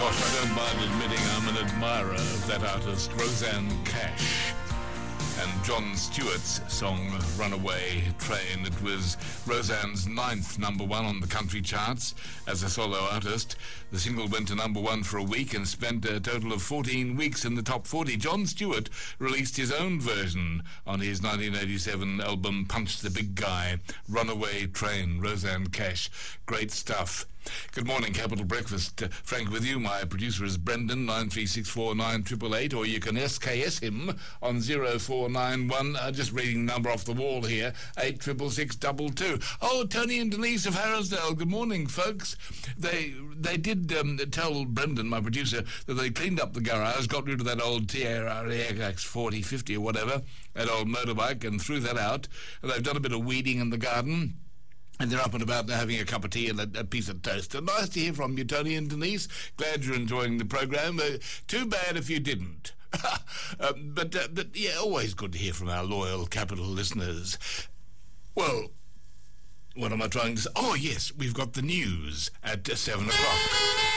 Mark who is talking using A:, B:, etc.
A: Gosh, I don't mind admitting I'm an admirer of that artist, Rosanne Cash. And John Stewart's song, Runaway Train. It was Rosanne's 9th number one on the country charts as a solo artist. The single went to number one for a week and spent a total of 14 weeks in the top 40. John Stewart released his own version on his 1987 album Punch the Big Guy, Runaway Train, Rosanne Cash. Great stuff. Good morning, Capital Breakfast. Frank with you. My producer is Brendan, 93649888, or you can SKS him on 0491. Just reading the number off the wall here, 866622. Oh, Tony and Denise of Harrisdale. Good morning, folks. They did tell Brendan, my producer, that they cleaned up the garage, got rid of that old TRX 4050 or whatever, that old motorbike, and threw that out. And they've done a bit of weeding in the garden. And they're up and about now having a cup of tea and a piece of toast. And nice to hear from you, Tony and Denise. Glad you're enjoying the programme. Too bad if you didn't. But yeah, always good to hear from our loyal Capital listeners. Well, what am I trying to say? Oh, yes, we've got the news at 7 o'clock.